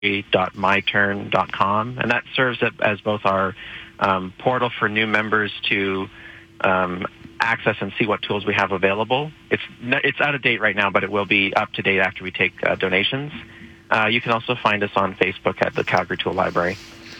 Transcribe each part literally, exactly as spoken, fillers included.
dot my turn dot com, and that serves as both our um, portal for new members to um, access and see what tools we have available. It's it's out of date right now, but it will be up to date after we take uh, donations. Uh, you can also find us on Facebook at the Calgary Tool Library.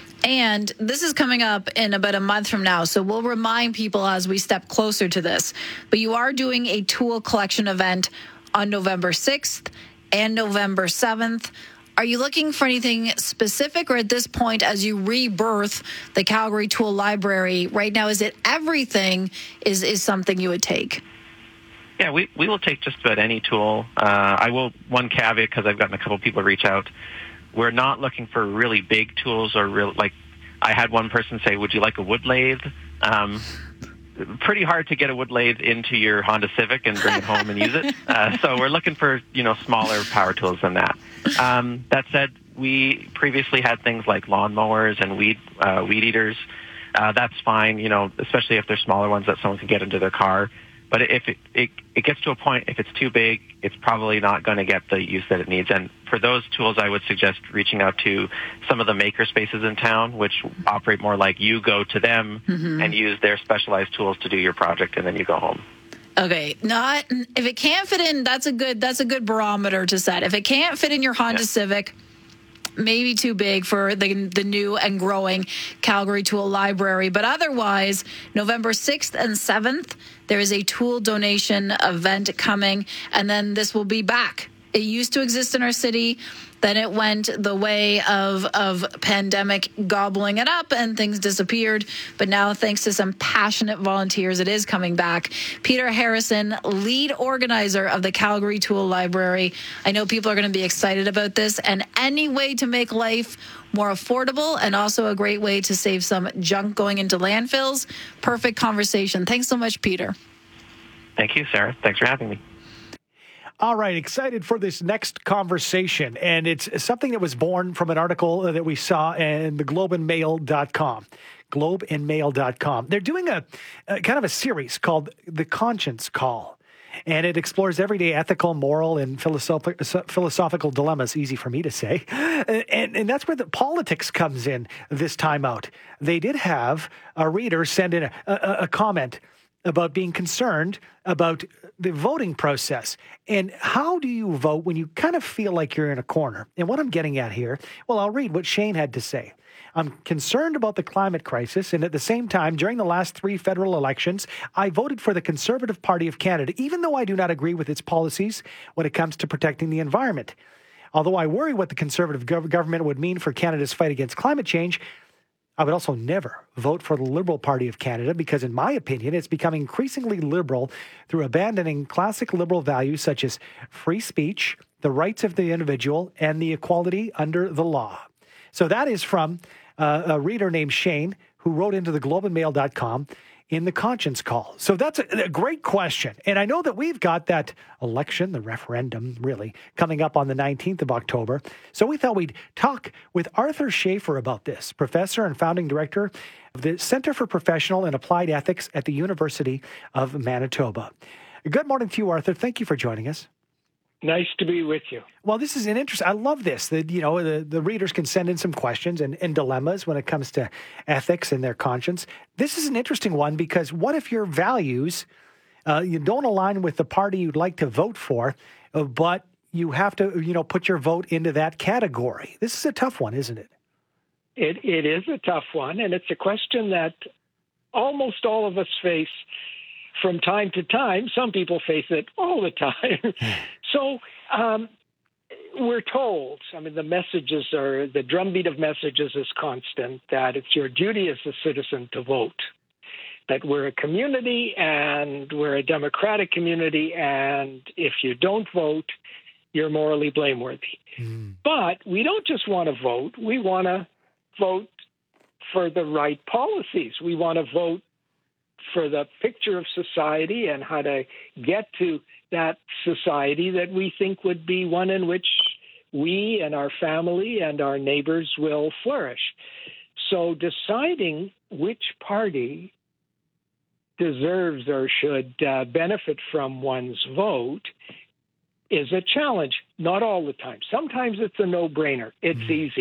And this is coming up in about a month from now, so we'll remind people as we step closer to this. But you are doing a tool collection event on November sixth and November seventh. Are you looking for anything specific, or at this point, as you rebirth the Calgary Tool Library, right now, is it everything is, is something you would take? Yeah, we, we will take just about any tool. Uh, I will, one caveat, because I've gotten a couple of people reach out, we're not looking for really big tools or real, like I had one person say, would you like a wood lathe? Um, pretty hard to get a wood lathe into your Honda Civic and bring it home and use it. Uh, so we're looking for, you know, smaller power tools than that. Um, that said, we previously had things like lawnmowers and weed uh, weed eaters. Uh, that's fine, you know, especially if they're smaller ones that someone can get into their car. But if it, it, it gets to a point, if it's too big, it's probably not going to get the use that it needs. And for those tools, I would suggest reaching out to some of the maker spaces in town, which operate more like you go to them mm-hmm. and use their specialized tools to do your project, and then you go home. Okay, not if it can't fit in. That's a good. That's a good barometer to set. If it can't fit in your Honda yeah. Civic, maybe too big for the the new and growing Calgary Tool Library. But otherwise, November sixth and seventh, there is a tool donation event coming, and then this will be back. It used to exist in our city. Then it went the way of, of pandemic gobbling it up, and things disappeared. But now, thanks to some passionate volunteers, it is coming back. Peter Harrison, lead organizer of the Calgary Tool Library. I know people are going to be excited about this, and any way to make life more affordable and also a great way to save some junk going into landfills. Perfect conversation. Thanks so much, Peter. Thank you, Sarah. Thanks for having me. All right, excited for this next conversation, and it's something that was born from an article that we saw in the globe and mail dot com, globe and mail dot com. They're doing a, a kind of a series called The Conscience Call, and it explores everyday ethical, moral, and philosoph- philosophical dilemmas, easy for me to say, and, and that's where the politics comes in this time out. They did have a reader send in a, a, a comment about being concerned about the voting process. And how do you vote when you kind of feel like you're in a corner? And what I'm getting at here, well, I'll read what Shane had to say. I'm concerned about the climate crisis, and at the same time, during the last three federal elections, I voted for the Conservative Party of Canada, even though I do not agree with its policies when it comes to protecting the environment. Although I worry what the Conservative gov- government would mean for Canada's fight against climate change, I would also never vote for the Liberal Party of Canada because, in my opinion, it's becoming increasingly liberal through abandoning classic liberal values such as free speech, the rights of the individual, and the equality under the law. So that is from uh, a reader named Shane who wrote into the globe and mail dot com in the Conscience Call. So that's a, a great question. And I know that we've got that election, the referendum, really, coming up on the nineteenth of October. So we thought we'd talk with Arthur Schafer about this, professor and founding director of the Center for Professional and Applied Ethics at the University of Manitoba. Good morning to you, Arthur. Thank you for joining us. Nice to be with you. Well, this is an interest. I love this. That you know, the, the readers can send in some questions and, and dilemmas when it comes to ethics and their conscience. This is an interesting one because what if your values uh, you don't align with the party you'd like to vote for, uh, but you have to you know put your vote into that category? This is a tough one, isn't it? It it is a tough one, and it's a question that almost all of us face from time to time. Some people face it all the time. So um, we're told, I mean, the messages are, the drumbeat of messages is constant, that it's your duty as a citizen to vote, that we're a community and we're a democratic community, and if you don't vote, you're morally blameworthy. Mm. But we don't just want to vote. We want to vote for the right policies. We want to vote for the picture of society and how to get to that society that we think would be one in which we and our family and our neighbors will flourish. So deciding which party deserves or should uh, benefit from one's vote is a challenge. Not all the time. Sometimes it's a no-brainer. It's easy.